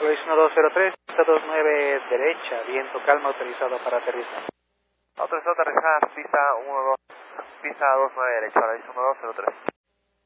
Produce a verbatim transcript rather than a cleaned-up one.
Luis uno dos cero tres, pista dos nueve derecha, viento calma autorizado para aterrizar. Autorizado a aterrizar, pista uno dos, pista dos nueve derecha, ahora dice uno dos cero tres.